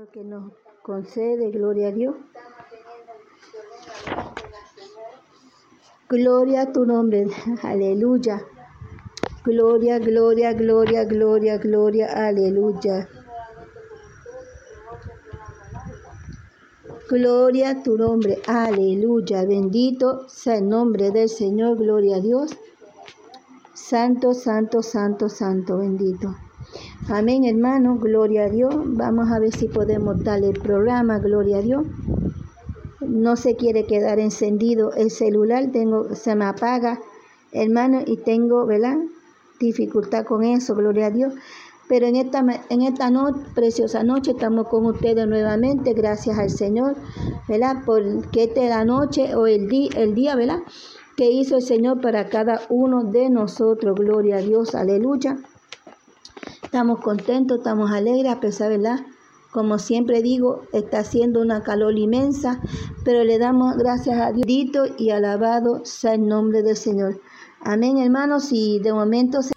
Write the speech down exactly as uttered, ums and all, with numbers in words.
Señor que nos concede, gloria a Dios. Gloria a tu nombre, aleluya. Gloria, gloria, gloria, gloria, gloria, aleluya. Gloria a tu nombre, aleluya. Bendito sea el nombre del Señor, gloria a Dios. Santo, santo, santo, santo, bendito. Amén, hermano, gloria a Dios. Vamos a ver si podemos darle el programa, gloria a Dios. No se quiere quedar encendido el celular, tengo, se me apaga, hermano, y tengo, ¿verdad?, dificultad con eso, gloria a Dios. Pero en esta, en esta noche, preciosa noche, estamos con ustedes nuevamente, gracias al Señor, ¿verdad?, porque esta es la noche o el día, el día, ¿verdad?, que hizo el Señor para cada uno de nosotros, gloria a Dios, aleluya. Estamos contentos, estamos alegres, a pesar, ¿verdad?, como siempre digo, está haciendo una calor inmensa, pero le damos gracias a Dios, bendito y alabado sea el nombre del Señor. Amén, hermanos, y de momento se